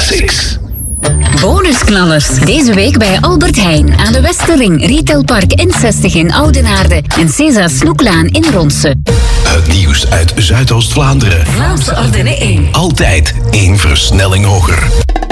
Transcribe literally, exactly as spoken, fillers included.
Six. Bonusknallers. Deze week bij Albert Heijn aan de Westerring, Retailpark N zestig in Oudenaarde en César Snoeklaan in Ronsen. Het nieuws uit Zuidoost-Vlaanderen. Vlaamse Ardennen één. Altijd één versnelling hoger.